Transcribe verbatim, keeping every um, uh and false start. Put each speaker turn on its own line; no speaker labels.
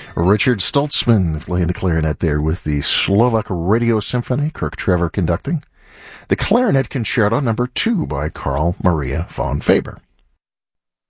Richard Stoltzman playing the clarinet there with the Slovak Radio Symphony, Kirk Trevor conducting. The Clarinet Concerto number two by Carl Maria von Faber.